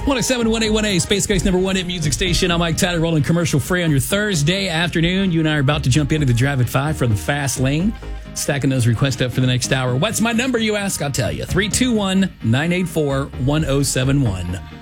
107-1818, Space Coast number one hit music station. I'm Mike Tyler, rolling commercial free on your Thursday afternoon. You and I are about to jump into the Drive at 5 from the fast lane. Stacking those requests up for the next hour. What's my number, you ask? I'll tell you. 321-984-1071.